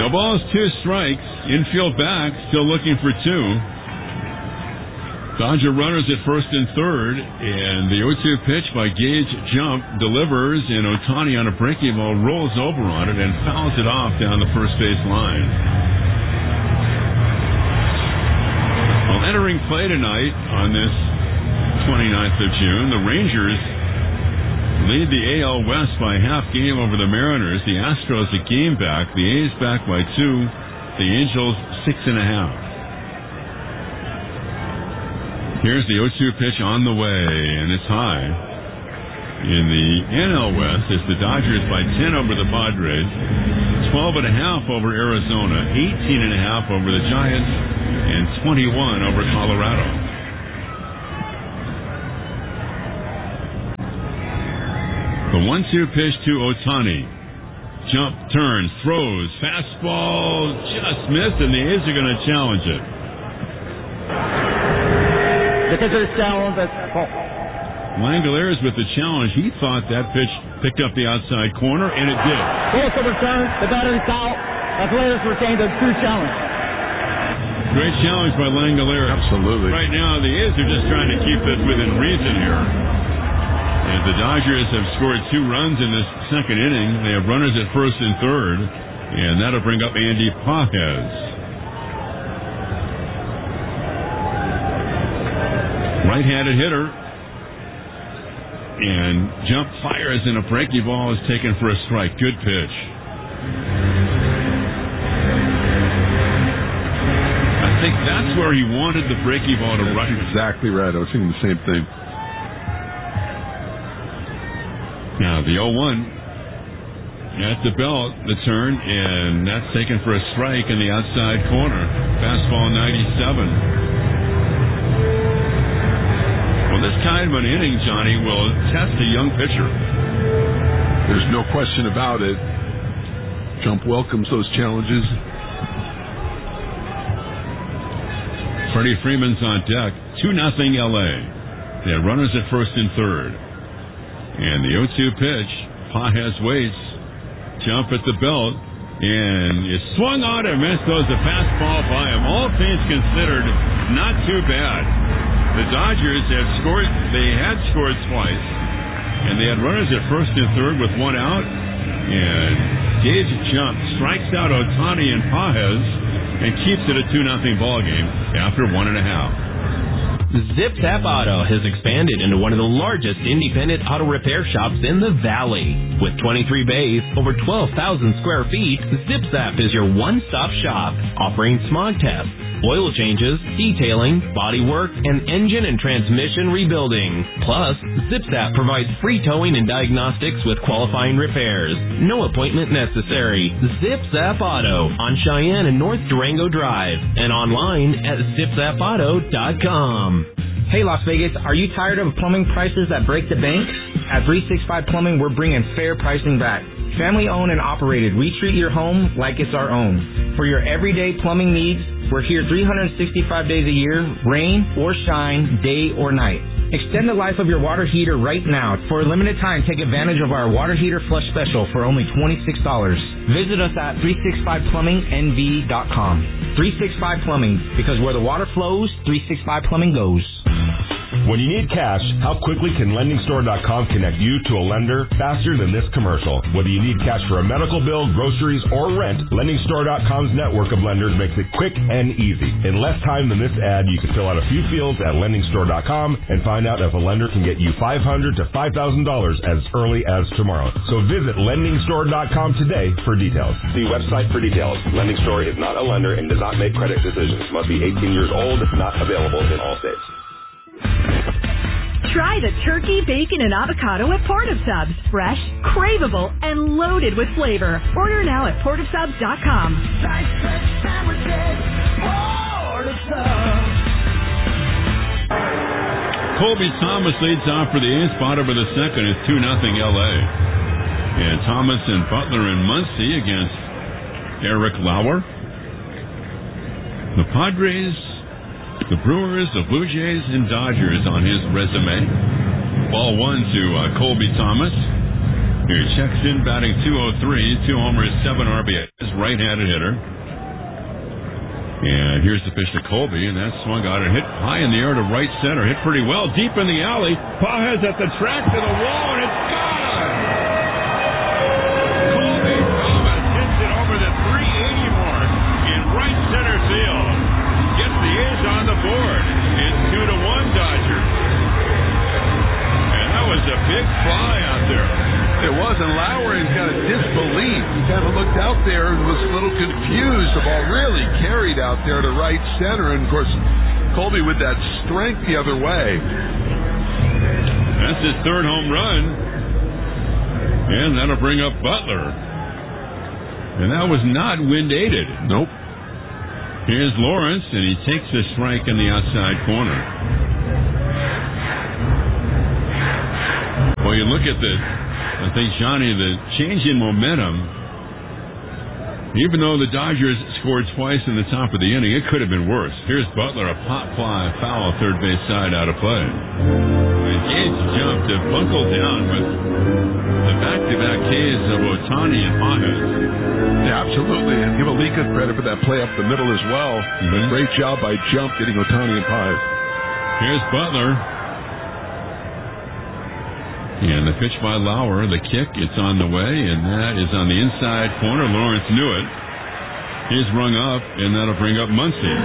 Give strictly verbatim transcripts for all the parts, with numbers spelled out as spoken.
No balls, two strikes. Infield back, still looking for two. Dodger runners at first and third, and the oh two pitch by Gage Jump delivers, and Ohtani on a breaking ball rolls over on it and fouls it off down the first base line. Well, entering play tonight on this twenty-ninth of June, the Rangers lead the A L West by half game over the Mariners. The Astros a game back. The A's back by two. The Angels six and a half. Here's the oh two pitch on the way, and it's high. In the N L West, it's the Dodgers by ten over the Padres, twelve and a half over Arizona, eighteen and a half over the Giants, and twenty-one over Colorado. The one two pitch to Ohtani. Jump, turns, throws, fastball, just missed, and the A's are going to challenge it. Because of the challenge, that's ball. Langeliers with the challenge. He thought that pitch picked up the outside corner, and it did. Both of return, the batter is out. Langeliers retained a true challenge. Great challenge by Langeliers. Absolutely. Right now, the A's are just trying to keep this within reason here. As the Dodgers have scored two runs in this second inning, they have runners at first and third, and that'll bring up Andy Pages. Right-handed hitter, and Jump fires, and a breaking ball is taken for a strike. Good pitch. I think that's where he wanted the breaking ball to run. Exactly right. I was thinking the same thing. Now the oh one at the belt, the turn, and that's taken for a strike in the outside corner. Fastball ninety-seven. Well, this kind of an inning, Johnny, will test a young pitcher. There's no question about it. Jump welcomes those challenges. Freddie Freeman's on deck. two nothing L A. They have runners at first and third. And the oh two pitch, Pages waits, Jump at the belt, and it's swung on and missed. Goes a fastball by him. All things considered, not too bad. The Dodgers have scored, they had scored twice, and they had runners at first and third with one out, and Gage Jump strikes out Ohtani and Pages and keeps it a two nothing ball game after one and a half. Zip Zap Auto has expanded into one of the largest independent auto repair shops in the Valley. With twenty-three bays, over twelve thousand square feet, Zip Zap is your one-stop shop, offering smog tests, oil changes, detailing, body work, and engine and transmission rebuilding. Plus, Zip Zap provides free towing and diagnostics with qualifying repairs. No appointment necessary. Zip Zap Auto on Cheyenne and North Durango Drive, and online at zip zap auto dot com. Hey Las Vegas, are you tired of plumbing prices that break the bank? At three sixty-five Plumbing, we're bringing fair pricing back. Family owned and operated, we treat your home like it's our own. For your everyday plumbing needs, we're here three hundred sixty-five days a year, rain or shine, day or night. Extend the life of your water heater right now. For a limited time, take advantage of our water heater flush special for only twenty-six dollars. Visit us at three sixty-five plumbing n v dot com. three sixty-five Plumbing, because where the water flows, three sixty-five Plumbing goes. When you need cash, how quickly can lending store dot com connect you to a lender faster than this commercial? Whether you need cash for a medical bill, groceries, or rent, lending store dot com's network of lenders makes it quick and easy. In less time than this ad, you can fill out a few fields at lending store dot com and find out if a lender can get you five hundred dollars to five thousand dollars as early as tomorrow. So visit lending store dot com today for details. See website for details. Lending Store is not a lender and does not make credit decisions. Must be eighteen years old. Not available in all states. Try the turkey, bacon, and avocado at Port of Subs. Fresh, craveable, and loaded with flavor. Order now at port of subs dot com. Colby Thomas leads off for the A's. Bottom of the second is two nothing L A. And Thomas and Butler and Muncy against Eric Lauer. The Padres, the Brewers, the Blue Jays, and Dodgers on his resume. Ball one to uh, Colby Thomas. Here checks in, batting two oh three, two homers, seven R B Is, right-handed hitter. And here's the pitch to Colby, and that swung out and hit high in the air to right center. Hit pretty well, deep in the alley. Pages at the track to the wall, and it's gone! Colby Thomas hits it over the three eighty mark in right center field. Gets the A's on the board. It's two to one Dodgers. And that was a big fly out there. It was, and Lowry kind of disbelief. He kind of looked out there and was a little confused. The ball really carried out there to right center, and of course, Colby with that strength the other way. That's his third home run, and that'll bring up Butler. And that was not wind-aided. Nope. Here's Lawrence, and he takes a strike in the outside corner. Well, you look at the I think, Johnny, the change in momentum, even though the Dodgers scored twice in the top of the inning, it could have been worse. Here's Butler, a pop fly, foul, third base side, out of play. Gage jumped to buckle down with the back-to-back Ks of Ohtani and Pages. Yeah, absolutely. And give Alika credit for that play up the middle as well. Mm-hmm. Great job by Jump getting Ohtani and Pages. Here's Butler. And the pitch by Lauer, the kick, it's on the way, and that is on the inside corner. Lawrence knew it. He's rung up, and that'll bring up Muncy.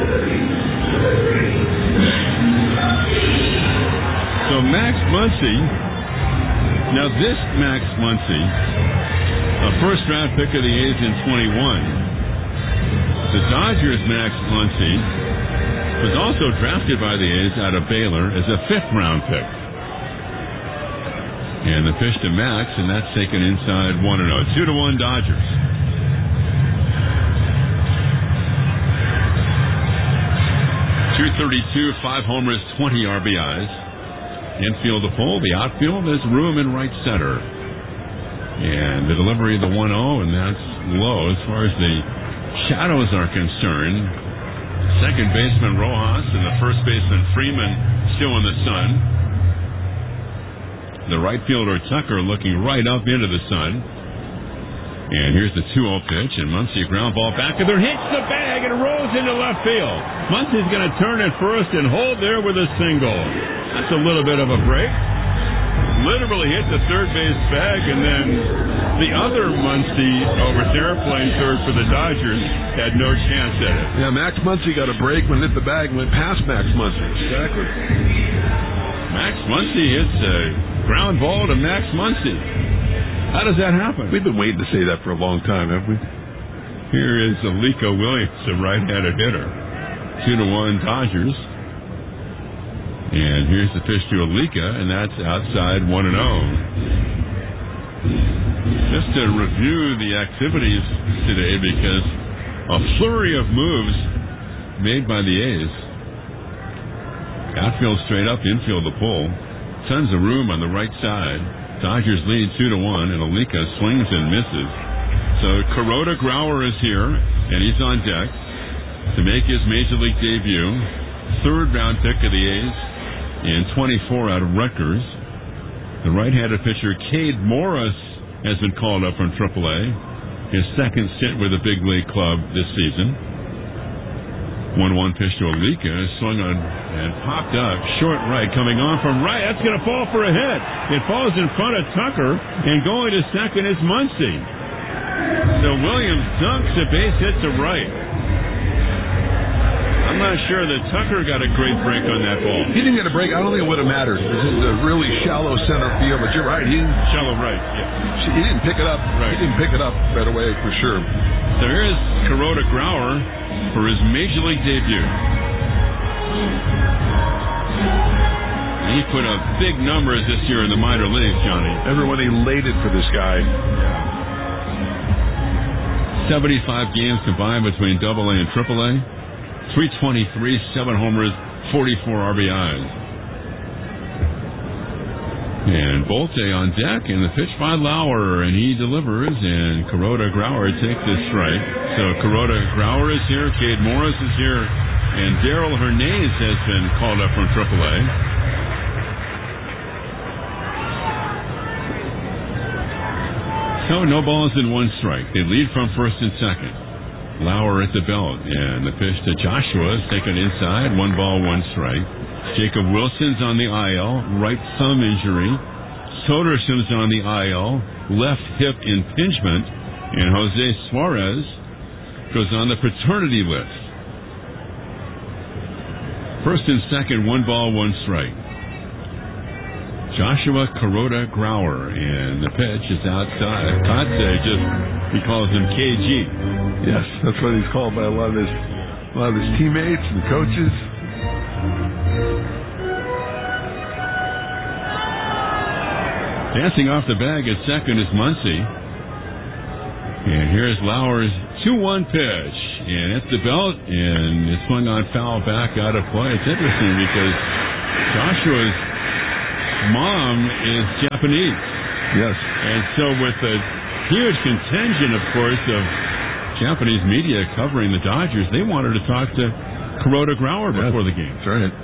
So Max Muncy, now this Max Muncy, a first-round pick of the A's in twenty-one. The Dodgers' Max Muncy was also drafted by the A's out of Baylor as a fifth-round pick. And the pitch to Max, and that's taken inside one and oh. Two to one Dodgers. two thirty-two, five homers, twenty R B Is. Infield to pole, the outfield, there's room in right center. And the delivery of the one oh, and that's low as far as the shadows are concerned. Second baseman Rojas and the first baseman Freeman still in the sun. The right fielder Tucker looking right up into the sun. And here's the two oh pitch, and Muncy ground ball back, and there hits the bag and rolls into left field. Muncy's going to turn at first and hold there with a single. That's a little bit of a break. Literally hit the third base bag, and then the other Muncy over there playing third for the Dodgers had no chance at it. Yeah, Max Muncy got a break when hit the bag and went past Max Muncy. Exactly. Max Muncy hits a ground ball to Max Muncy. How does that happen? We've been waiting to say that for a long time, haven't we? Here is Alika Williams, a right-handed hitter. Two to one Dodgers. And here's the pitch to Alika, and that's outside one and oh. Just to review the activities today, because a flurry of moves made by the A's. Outfield straight up, infield to pull. Tons of room on the right side. Dodgers lead two to one, and Alika swings and misses. So Kuroda Grauer is here, and he's on deck to make his major league debut. Third round pick of the A's in twenty-four out of Rutgers. The right-handed pitcher Cade Morris has been called up from triple A. His second stint with the big league club this season. one one pitch to Alika, swung on and popped up, short right, coming on from right. That's going to fall for a hit. It falls in front of Tucker, and going to second is Muncy. So Williams dunks a base hit to right. I'm not sure that Tucker got a great break on that ball. He didn't get a break. I don't think it would have mattered. This is a really shallow center field, but you're right. He didn't, shallow right, yeah. He didn't pick it up. Right. He didn't pick it up right away for sure. So here's Kuroda Grauer for his major league debut. He put up big numbers this year in the minor leagues, Johnny. Everyone elated for this guy. seventy-five games combined between double A and triple A. three twenty-three, seven homers, forty-four R B Is. And Bolte on deck, and the pitch by Lauer, and he delivers, and Kuroda Grauer takes his strike. So Kuroda Grauer is here, Cade Morris is here, and Darrell Hernandez has been called up from triple A. So no balls and one strike. They lead from first and second. Lauer at the belt, and the pitch to Joshua is taken inside. One ball, one strike. Jacob Wilson's on the I L, right thumb injury. Sodersham's on the I L, left hip impingement. And Jose Suarez goes on the paternity list. First and second, one ball, one strike. Joshua Kuroda Grauer, and the pitch is outside. Kotze just, he calls him K G. Yes, that's what he's called by a lot of his, a lot of his teammates and coaches. Dancing off the bag at second is Muncy. And here's Lauer's two one pitch. And it's the belt, and it's swung on foul back out of play. It's interesting because Joshua's mom is Japanese. Yes. And so with a huge contingent, of course, of Japanese media covering the Dodgers, they wanted to talk to Kuroda Grauer before yes, the game. That's right.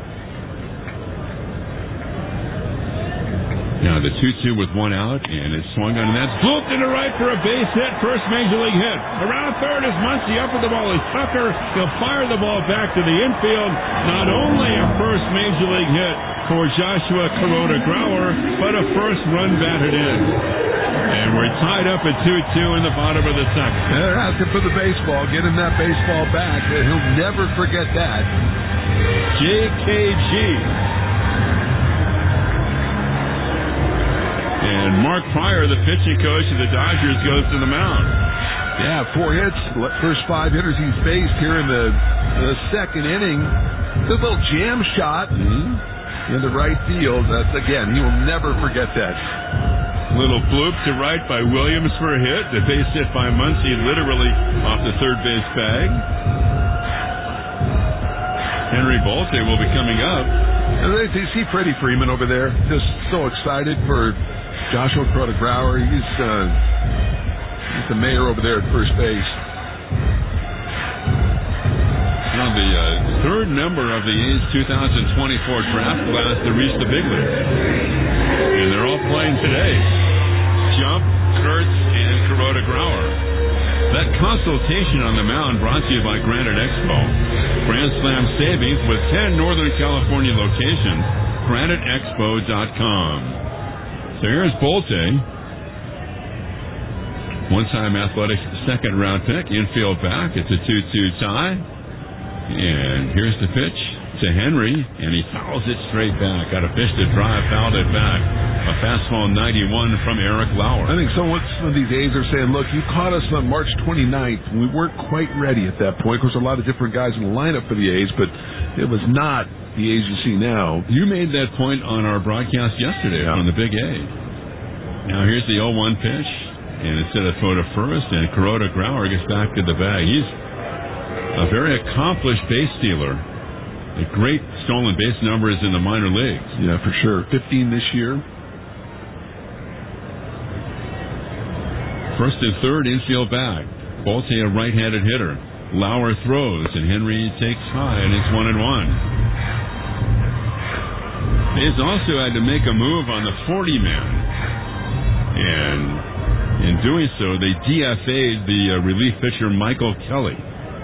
Now the two two with one out, and it's swung on, and that's blooped into right for a base hit, first major league hit. Around third is Muncy, up with the ball is Tucker. He'll fire the ball back to the infield. Not only a first major league hit for Joshua Kuroda Grauer, but a first run batted in. And we're tied up at two two in the bottom of the second. They're asking for the baseball. Get him that baseball back. He'll never forget that. J K G. And Mark Pryor, the pitching coach of the Dodgers, goes to the mound. Yeah, four hits. First five hitters he's faced here in the, the second inning. The little jam shot mm-hmm. in the right field. That's, again, he will never forget that. Little bloop to right by Williams for a hit. The base hit by Muncy, literally off the third base bag. Henry Bolte will be coming up. And they, they see Freddie Freeman over there, just so excited for Joshua Kuroda Grauer. He's, uh, he's the mayor over there at first base. Now the uh, third member of the A's two thousand twenty-four draft class to reach the big leagues. And they're all playing today. Jump, Kurtz, and Kuroda Grauer. That consultation on the mound brought to you by Granite Expo. Grand Slam savings with ten Northern California locations. Granite Expo dot com. So here's Bolte. One-time Athletics second round pick. Infield back. It's a two two tie. And here's the pitch to Henry, and he fouls it straight back. Got a pitch to drive, fouled it back. A fastball ninety-one from Eric Lauer. I think some of these A's are saying, look, you caught us on March twenty-ninth. We weren't quite ready at that point. Of course, a lot of different guys in the lineup for the A's, but it was not the A's you see now. You made that point on our broadcast yesterday yeah. on the Big A. Now here's the oh one pitch, and instead of throw to first, and Kuroda Grauer gets back to the bag. He's a very accomplished base stealer. A great stolen base numbers in the minor leagues. Yeah, for sure. fifteen this year. First and third, infield back. Bolte, a right-handed hitter. Lauer throws, and Henry takes high, and it's one and one. A's also had to make a move on the forty-man. And in doing so, they D F A'd the uh, relief pitcher Michael Kelly.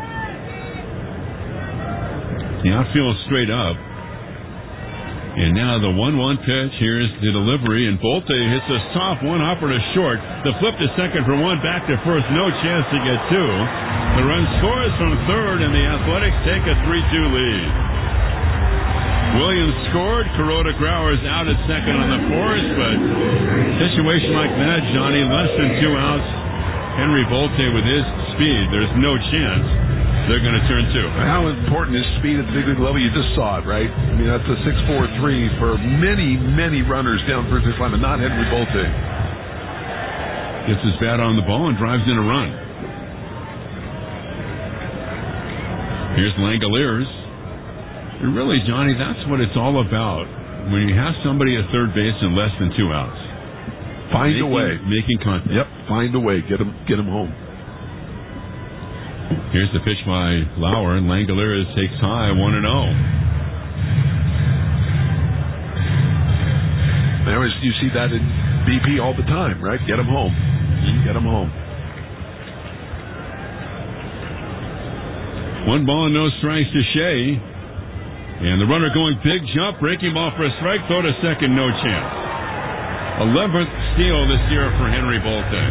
The outfield straight up. And now the one one pitch. Here's the delivery, and Bolte hits a soft one-hopper to short. The flip to second for one, back to first. No chance to get two. The run scores from third, and the Athletics take a three two lead. Williams scored. Kuroda Grauer's out at second on the fourth, but situation like that, Johnny, less than two outs. Henry Bolte with his speed, there's no chance they're going to turn two. How important is speed at the big league level? You just saw it, right? I mean, that's a six four three for many, many runners down first base line, but not Henry Bolte. Gets his bat on the ball and drives in a run. Here's Langoliers. And really, Johnny, that's what it's all about. When you have somebody at third base in less than two outs. Find making, a way. Making contact. Yep, find a way. Get him, get him home. Here's the pitch by Lauer, and Langoliers takes high, one and oh. Now, you see that in B P all the time, right? Get him home. and get them home. One ball and no strikes to Shea. And the runner going big jump, breaking ball for a strike, throw to second, no chance. eleventh steal this year for Henry Bolte.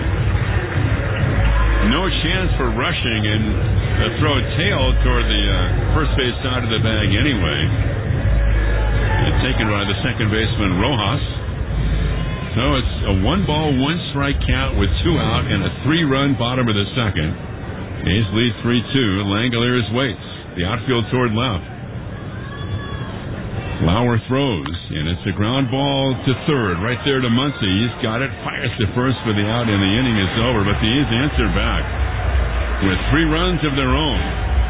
No chance for rushing, and the throw tailed toward the uh, first base side of the bag anyway. And taken by the second baseman, Rojas. So it's a one ball, one strike count with two out and a three-run bottom of the second. A's lead three two. Langoliers waits. The outfield toward left. Lauer throws, and it's a ground ball to third, right there to Muncy. He's got it, fires to first for the out, and the inning is over. But the A's answer back with three runs of their own.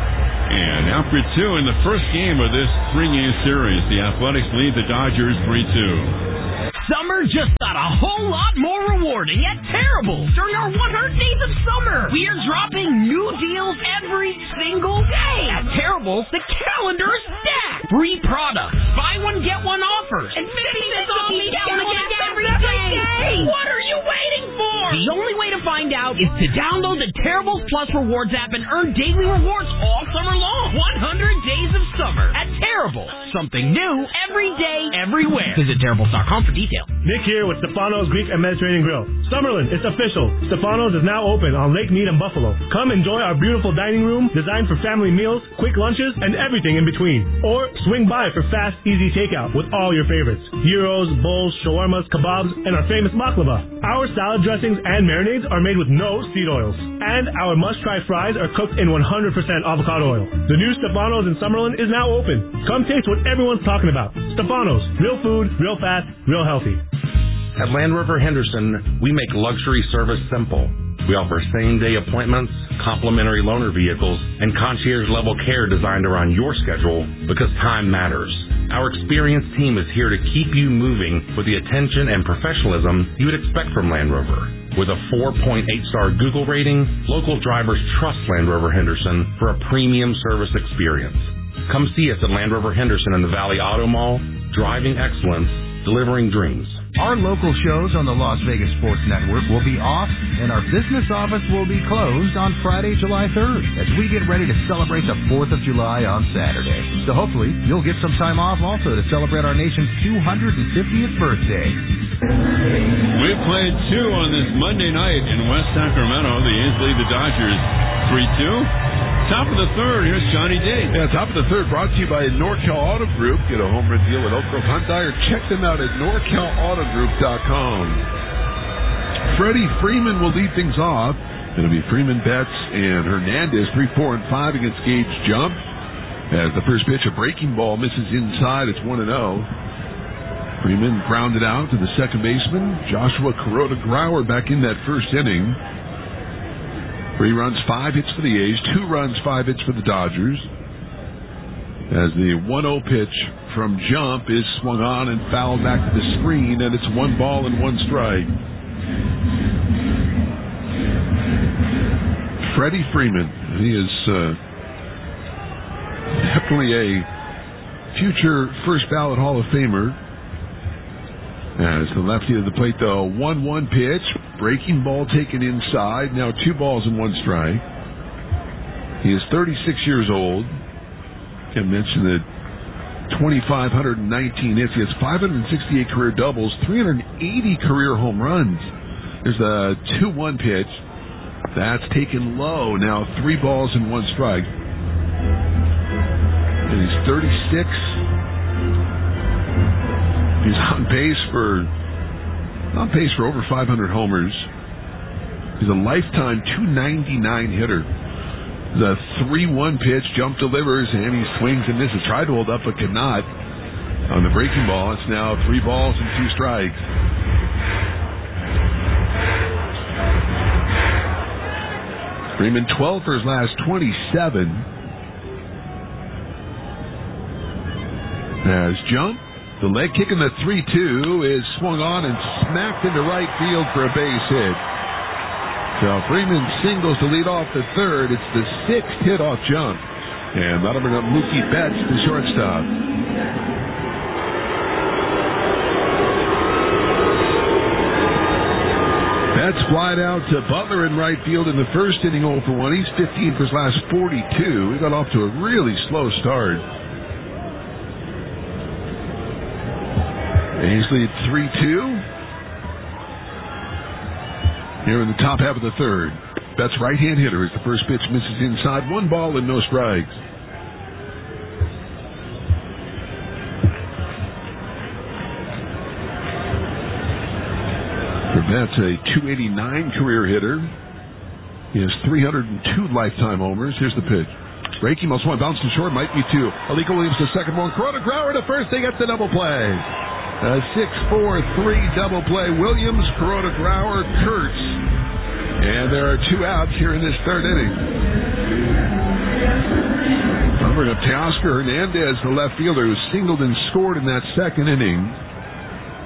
And after two in the first game of this three-game series, the Athletics lead the Dodgers three two. Summer just got a whole lot more rewarding at Terrible during our one hundred days of summer. We are dropping new deals every single day. At Terrible, the calendar is stacked. Free products, buy one, get one offers, and fifty cents off each down again every day. What are you waiting for? The only way to find out is to download the Terrible Plus Rewards app and earn daily rewards all summer long. one hundred days of summer at Terrible. Something new every day, everywhere. Visit Terribles dot com for details. Nick here with Stefano's Greek and Mediterranean Grill. Summerlin, it's official. Stefano's is now open on Lake Mead and Buffalo. Come enjoy our beautiful dining room designed for family meals, quick lunches, and everything in between. Or swing by for fast, easy takeout with all your favorites. Gyros, bowls, shawarmas, kebabs, and our famous baklava. Our salad dressings and marinades are made with no seed oils. And our must-try fries are cooked in one hundred percent avocado oil. The new Stefano's in Summerlin is now open. Come taste what everyone's talking about. Stefano's. Real food, real fast, real healthy. At Land Rover Henderson, we make luxury service simple. We offer same-day appointments, complimentary loaner vehicles, and concierge-level care designed around your schedule because time matters. Our experienced team is here to keep you moving with the attention and professionalism you would expect from Land Rover. With a four point eight star Google rating, local drivers trust Land Rover Henderson for a premium service experience. Come see us at Land Rover Henderson in the Valley Auto Mall, driving excellence, delivering dreams. Our local shows on the Las Vegas Sports Network will be off, and our business office will be closed on Friday, July third, as we get ready to celebrate the fourth of July on Saturday. So hopefully, you'll get some time off also to celebrate our nation's two hundred fiftieth birthday. We played two on this Monday night in West Sacramento. The A's lead the Dodgers three two. Top of the third, here's Johnny D. Yeah, top of the third brought to you by Norcal Auto Group. Get a home run deal at Oak Grove Hyundai or check them out at norcal auto group dot com. Freddie Freeman will lead things off. It'll be Freeman, Betts, and Hernandez, three, four, and five against Gage Jump. As the first pitch, a breaking ball misses inside. It's one and oh. Freeman grounded out to the second baseman. Joshua Kuroda-Grauer back in that first inning. Three runs, five hits for the A's. Two runs, five hits for the Dodgers. As the one oh pitch from Jump is swung on and fouled back to the screen, and it's one ball and one strike. Freddie Freeman, he is uh, definitely a future first ballot Hall of Famer. As the lefty of the plate, though, one one pitch, breaking ball taken inside, now two balls and one strike. He is thirty-six years old. I mentioned that two thousand five hundred nineteen hits. He has five hundred sixty-eight career doubles, three hundred eighty career home runs. There's a two one pitch. That's taken low, now three balls and one strike. And he's thirty-six. He's on pace for on pace for over five hundred homers. He's a lifetime two ninety-nine hitter. The three one pitch, Jump delivers, and he swings and misses. Tried to hold up, but cannot. On the breaking ball, it's now three balls and two strikes. Freeman twelve for his last twenty-seven. As Jump, the leg kick in the three two is swung on and smacked into right field for a base hit. So Freeman singles to lead off the third. It's the sixth hit off Jump. And that'll bring up Mookie Betts, the shortstop. Mets flied out to Butler in right field in the first inning, oh for one. He's fifteen for his last forty-two. He got off to a really slow start. A's lead three two. Here in the top half of the third. Betts right-hand hitter as the first pitch misses inside. One ball and no strikes. That's a two eighty-nine career hitter. He has three hundred two lifetime homers. Here's the pitch. Breaking, most one, bouncing short, might be two. Aliko Williams to second, one. Corona Grauer to first. They get the double play. A six four three double play. Williams, Corona Grauer, Kurtz. And there are two outs here in this third inning. Number of Teoscar Hernandez, the left fielder, who singled and scored in that second inning.